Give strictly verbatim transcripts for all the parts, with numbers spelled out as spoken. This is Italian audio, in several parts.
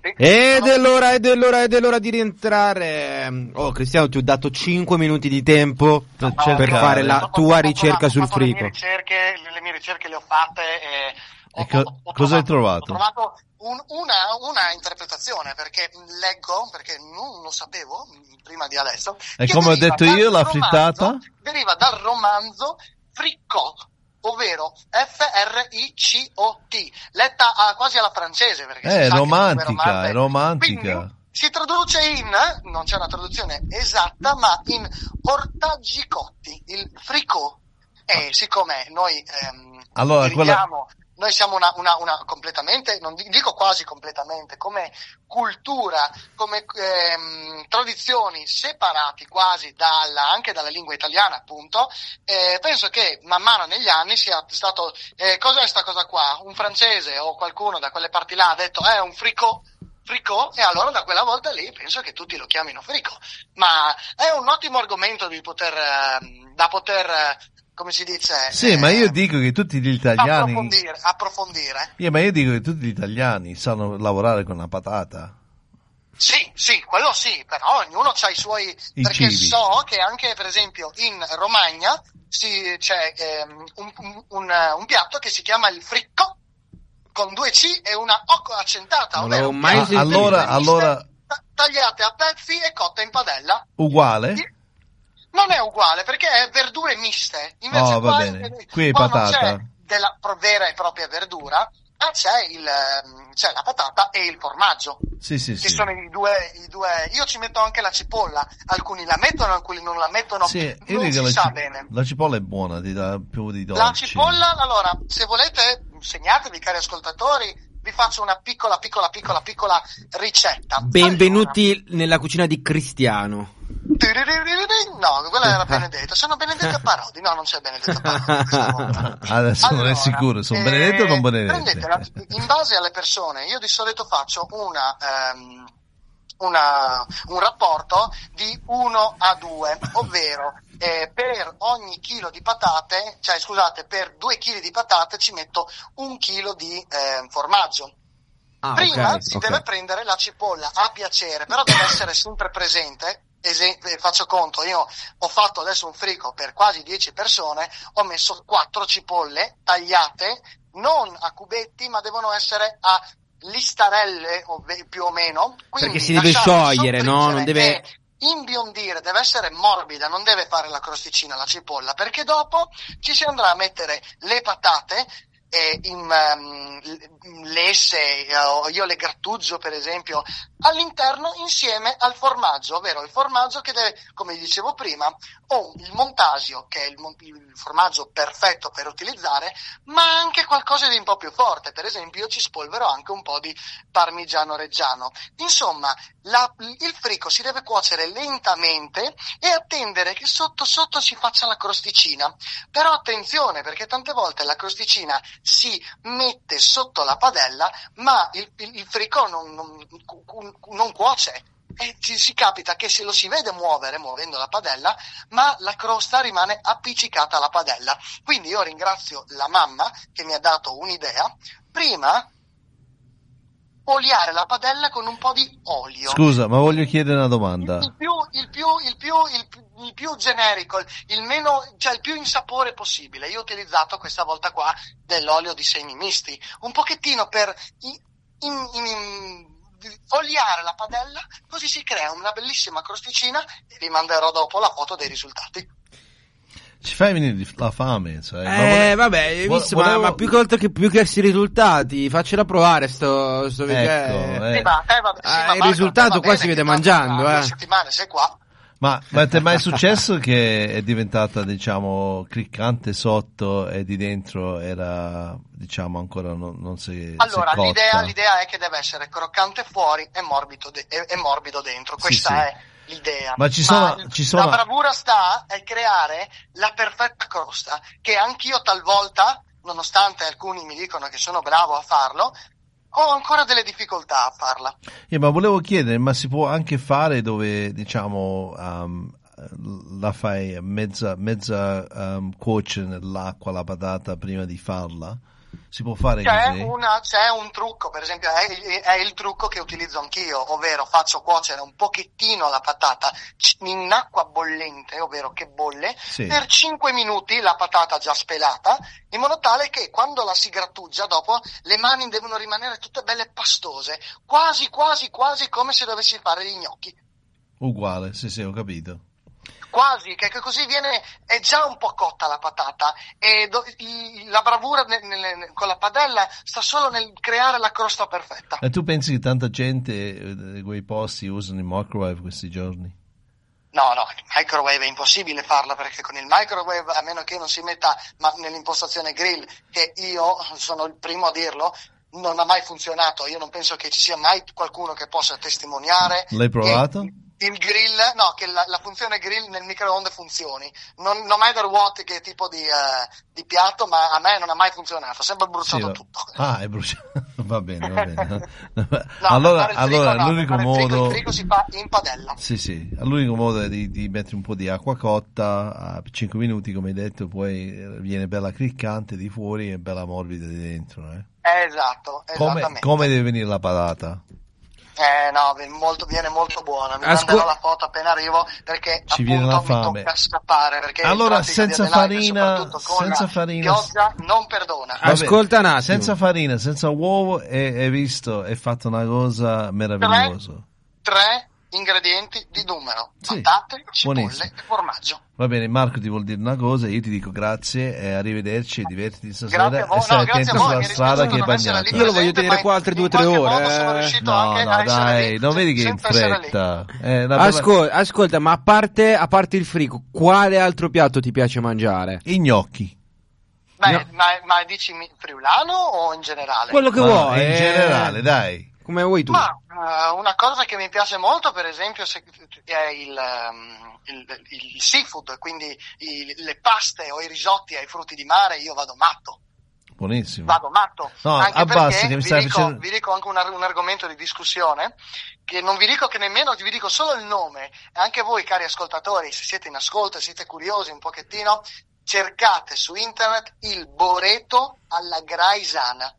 risultati. Ed è l'ora, ed è l'ora, ed è l'ora di rientrare. Oh, Cristiano, ti ho dato cinque minuti di tempo No, per no, fare la dopo- tua dopo- ricerca dopo sul le mie frigo. ricerche, le mie ricerche le ho fatte e ho, E co- ho- ho cosa hai trovato? trovato? Ho trovato un- una, una interpretazione, perché leggo, perché non lo sapevo prima di adesso. E che come ho deriva detto dal io, la romanzo- frittata? Deriva dal romanzo Fricot, ovvero F R I C O T, letta a- quasi alla francese, perché si È sa che le romantica, romanze- è romantica. Quindi si traduce in, non c'è una traduzione esatta, ma in ortaggi cotti, il fricot. E siccome noi ehm, Allora, deriviamo, noi siamo una, una, una completamente, non di- dico quasi completamente, come cultura, come ehm, tradizioni separati quasi dalla, anche dalla lingua italiana, appunto, eh, penso che man mano negli anni sia stato, eh, cos'è sta cosa qua? Un francese o qualcuno da quelle parti là ha detto, è un fricot, fricot, e allora da quella volta lì penso che tutti lo chiamino fricot. Ma è un ottimo argomento di poter, ehm, da poter, eh, come si dice? Sì, eh, ma io dico che tutti gli italiani... approfondire, approfondire. Io, ma io dico che tutti gli italiani sanno lavorare con la patata. Sì, sì, quello sì, però ognuno ha i suoi, I perché cibi. so che anche per esempio in Romagna si, c'è ehm, un, un, un, un piatto che si chiama il fricco, con due C e una O accentata, Non ovvero l'avevo un mai piatto di sentito. Allora- verdure allora- miste, ta- tagliate a pezzi e cotte in padella. Uguale? Non è uguale, perché è verdure miste. Invece Oh, va qua, bene. Qui è qua non patata. c'è della pro- vera e propria verdura, ma c'è, il, ehm, c'è la patata e il formaggio. Sì, sì, Che sì. sono i due, i due. Io ci metto anche la cipolla. Alcuni la mettono, alcuni non la mettono. Sì, io non dico si la, sa ci- bene. la cipolla è buona, ti dà più di dolce. La cipolla, allora, se volete, segnatevi, cari ascoltatori, vi faccio una piccola, piccola, piccola, piccola ricetta. Benvenuti nella cucina di Cristiano. No, quella era Benedetta. Sono Benedetta Parodi. No, non c'è Benedetta Parodi questa volta. Adesso non è Allora, sicuro, sono eh, Benedetto o non Benedetto? prendetela, in base alle persone, io di solito faccio una, ehm, una, un rapporto di uno a due, ovvero eh, per ogni chilo di patate, cioè scusate, per due chili di patate ci metto un chilo di eh, formaggio. Ah, Prima ok, si ok. deve prendere la cipolla a piacere, però deve essere sempre presente. Esem- eh, faccio conto, io ho fatto adesso un frigo per quasi dieci persone, ho messo quattro cipolle tagliate, non a cubetti, ma devono essere a listarelle ov- più o meno. Quindi Perché si deve lasciarle sciogliere, no? soffriggere Non deve- e imbiondire, deve essere morbida, non deve fare la crosticina la cipolla, perché dopo ci si andrà a mettere le patate eh, in um, lesse, eh, io le grattugio per esempio all'interno insieme al formaggio, ovvero il formaggio che deve, come dicevo prima, o il montasio, che è il, mon- il formaggio perfetto per utilizzare, ma anche qualcosa di un po' più forte. Per esempio io ci spolvero anche un po' di parmigiano reggiano. Insomma, la, il frico si deve cuocere lentamente e attendere che sotto sotto si faccia la crosticina. Però attenzione, perché tante volte la crosticina si mette sotto la padella, ma il, il, il frico non, non, non cuoce. E ci si capita che se lo si vede muovere muovendo la padella, ma la crosta rimane appiccicata alla padella. Quindi io ringrazio la mamma che mi ha dato un'idea. Prima oliare la padella con un po' di olio. Scusa, ma voglio chiedere una domanda. Il più, il più, il più, il più, il più generico, il meno, cioè il più insapore possibile. Io ho utilizzato questa volta qua dell'olio di semi misti, un pochettino per in, in, in, oliare la padella, così si crea una bellissima crosticina e vi manderò dopo la foto dei risultati. Ci fai venire la fame, sai? Ma Eh, vole- vabbè, hai vo- visto, volevo- ma, ma più che altro che più che questi risultati, faccela provare sto, sto Ecco, eh. Sì, ma, eh, vabbè, sì, Ah, ma il Marco, risultato va qua bene si vede che tra- mangiando, tra eh. due settimane sei qua. Ma, ma ti è mai successo che è diventata, diciamo, criccante sotto e di dentro era, diciamo, ancora non, non si Allora, si è cotta? l'idea, l'idea è che deve essere croccante fuori e morbido, de- e, e morbido dentro. Sì, Questa sì. è l'idea. Ma ci sono- il- ci sono- La bravura sta è creare la perfetta crosta, che anch'io talvolta, nonostante alcuni mi dicono che sono bravo a farlo, ho ancora delle difficoltà a farla. Eh, ma volevo chiedere, ma si può anche fare dove, diciamo, um, la fai mezza, mezza um, cuoce nell'acqua la patata prima di farla? Si può fare c'è così? Una, c'è un trucco, per esempio, è, è il trucco che utilizzo anch'io, ovvero faccio cuocere un pochettino la patata in acqua bollente, ovvero che bolle, sì. per cinque minuti la patata già spelata, in modo tale che quando la si grattugia dopo le mani devono rimanere tutte belle pastose, quasi quasi quasi come se dovessi fare gli gnocchi. Uguale, sì sì, ho capito. Quasi, che, che così viene, è già un po' cotta la patata e do, i, la bravura ne, ne, ne, con la padella sta solo nel creare la crosta perfetta. E tu pensi che tanta gente eh, quei posti usano il microwave questi giorni? No, no, il microwave è impossibile farla, perché con il microwave, a meno che non si metta ma nell'impostazione grill, che io sono il primo a dirlo, non ha mai funzionato. Io non penso che ci sia mai qualcuno che possa testimoniare. L'hai provato? Che il grill, no, che la, la funzione grill nel microonde funzioni. Non, no matter what che tipo di, uh, di piatto, ma a me non ha mai funzionato, ha sempre bruciato sì, tutto. Ah, è bruciato, va bene, va bene. No, allora, frigo, allora no, l'unico il modo... frigo, il frigo si fa in padella. Sì, sì, l'unico modo è di, di mettere un po' di acqua cotta, a cinque minuti come hai detto, poi viene bella criccante di fuori e bella morbida di dentro. Eh? Esatto, esattamente. Come, come deve venire la patata? Eh no, molto, viene molto buona, mi Ascol- manderò la foto appena arrivo, perché Ci appunto viene la mi fame. tocca scappare, perché Allora, il traffico senza di Adelaide, farina, soprattutto con senza la farina- pioggia, non perdona. Vabbè, Ascolta un attimo. Senza farina, senza uovo, e hai visto, è fatta una cosa meravigliosa. Tre ingredienti di numero: Sì, patate, cipolle buonissimo. e formaggio. Va bene, Marco ti vuol dire una cosa, io ti dico grazie e arrivederci, divertiti stasera Grazie a voi, e stai no, grazie attento a voi, sulla mi strada dispiace che è non essere bagnata. lì Io lo voglio presente, tenere ma qua altre in due o tre qualche ore, modo sono eh. riuscito No, anche no, a essere dai, lì non vedi che è in senza essere lì. fretta. Eh, una bella- Ascol- ascolta, ma a parte, a parte il frigo, quale altro piatto ti piace mangiare? I gnocchi. Beh, No. ma, ma dici mi- friulano o in generale? Quello che Ma vuoi. in eh. generale, dai. Come vuoi tu. Ma uh, una cosa che mi piace molto, per esempio, se- è il, um, il, il seafood, quindi i, le paste o i risotti ai frutti di mare. Io vado matto, Buonissimo. vado matto. No, anche abbassa, perché che mi vi stai dico, facendo- vi dico anche un, ar- un argomento di discussione, che non vi dico che nemmeno, vi dico solo il nome. E anche voi, cari ascoltatori, se siete in ascolto e siete curiosi un pochettino, cercate su internet il boreto alla graisana.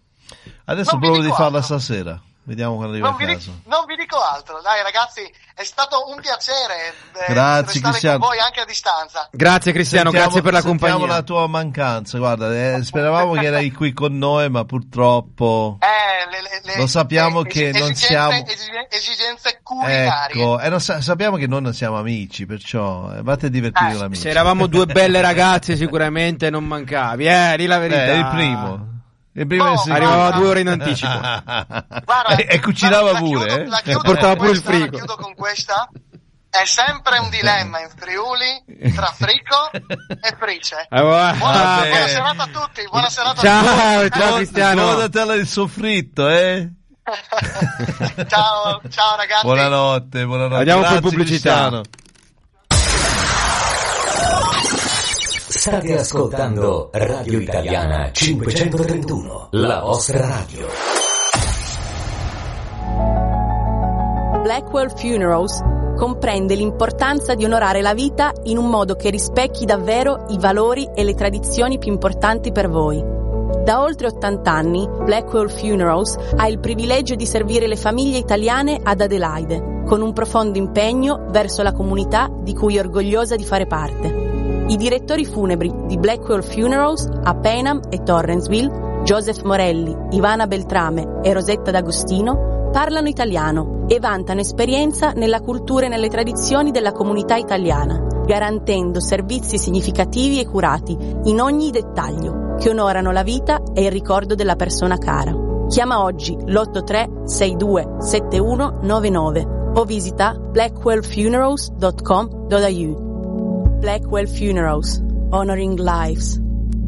Adesso Non vi provo di dico farla altro. stasera. Vediamo quando arriva Non a vi, casa. dico, non vi dico altro, dai ragazzi, è stato un piacere eh, Grazie, restare Cristiano. con voi anche a distanza. Grazie Cristiano, Sentiamo- grazie per la sentiamo compagnia. la tua mancanza, guarda, eh, speravamo che eri qui con noi, ma purtroppo Eh, le, le, le, lo sappiamo le che non esigenze, siamo... esige- esigenze culinarie. Ecco, e non sa- sappiamo che noi non siamo amici, perciò eh, vate a divertire Eh, l'amico. Se eravamo due belle ragazze sicuramente non mancavi, eh, di la verità. Eh, il primo. Il primo Oh, è sì. Arrivava due ore in anticipo. Guarda, e, e cucinava la pure, chiudo- eh? la chiudo Portava con pure il questa, frigo. La chiudo con questa. È sempre un dilemma in Friuli tra frico e frice. Ah, va- Buona, Vabbè. buona serata a tutti, buona serata a Ciao, tutti. ciao Cristiano. Guardatela il soffritto, eh? ciao, ciao ragazzi. Buonanotte, buonanotte. Andiamo con Grazie, pubblicità. Cristiano. State ascoltando Radio Italiana cinquecentotrentuno, la vostra radio. Blackwell Funerals comprende l'importanza di onorare la vita in un modo che rispecchi davvero i valori e le tradizioni più importanti per voi. Da oltre ottanta anni, Blackwell Funerals ha il privilegio di servire le famiglie italiane ad Adelaide, con un profondo impegno verso la comunità di cui è orgogliosa di fare parte. I direttori funebri di Blackwell Funerals a Payneham e Torrensville, Joseph Morelli, Ivana Beltrame e Rosetta D'Agostino, parlano italiano e vantano esperienza nella cultura e nelle tradizioni della comunità italiana, garantendo servizi significativi e curati in ogni dettaglio, che onorano la vita e il ricordo della persona cara. Chiama oggi l'otto tre sei due sette uno nove nove o visita blackwell funerals dot com dot a u. Blackwell Funerals, honoring lives.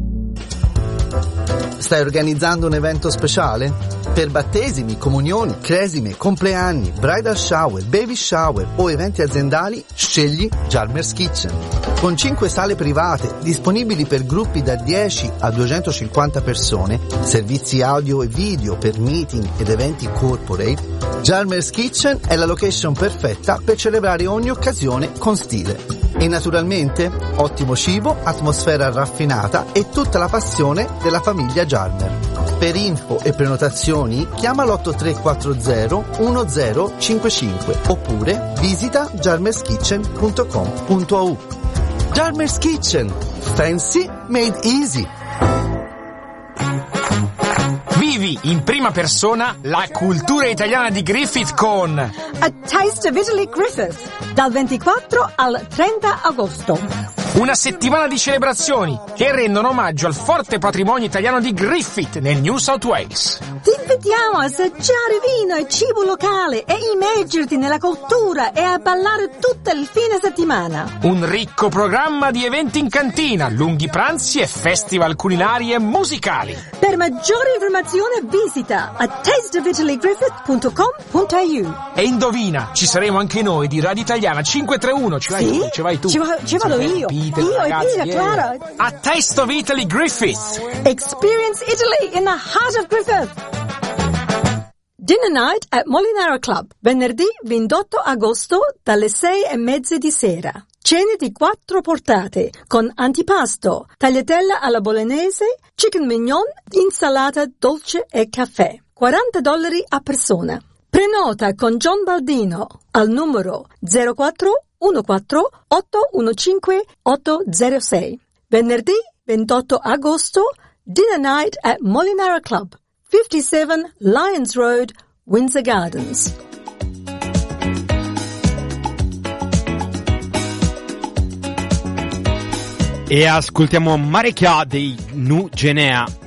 Stai organizzando un evento speciale? Per battesimi, comunioni, cresime, compleanni, bridal shower, baby shower o eventi aziendali, scegli Jalmer's Kitchen. Con cinque sale private disponibili per gruppi da dieci a duecentocinquanta persone, servizi audio e video per meeting ed eventi corporate, Jalmer's Kitchen è la location perfetta per celebrare ogni occasione con stile. E naturalmente ottimo cibo, atmosfera raffinata e tutta la passione della famiglia Jarmer. Per info e prenotazioni chiama l'otto tre quattro zero uno zero cinque cinque oppure visita jarmerskitchen punto com punto a u. Jarmer's Kitchen, fancy made easy. Vivi in prima persona la cultura italiana di Griffith con A Taste of Italy Griffith, dal ventiquattro al trenta agosto. una settimana di celebrazioni che rendono omaggio al forte patrimonio italiano di Griffith nel New South Wales. Ti invitiamo a assaggiare vino e cibo locale e immergerti nella cultura e a ballare tutto il fine settimana. Un ricco programma di eventi in cantina, lunghi pranzi e festival culinari e musicali. Per maggiori informazioni visita a taste of italy griffith punto com punto a u. E indovina, ci saremo anche noi di Radio Italiana cinquecentotrentuno. Ci vai sì? tu, ci vai tu. Ci, va, ci vado io. Peter, io ragazzi, e Peter, yeah. Clara. A Taste of Italy Griffith. Experience Italy in the heart of Griffith. Dinner night at Molinara Club, venerdì ventotto agosto dalle sei e mezza di sera. Cene di quattro portate con antipasto, tagliatella alla bolognese, chicken mignon, insalata dolce e caffè. quaranta dollari a persona. Prenota con John Baldino al numero zero quattro uno quattro otto uno cinque otto zero sei. Venerdì ventotto agosto, Dinner night at Molinara Club, fifty-seven Lions Road, Windsor Gardens. E ascoltiamo Marecchia dei Nu Genea.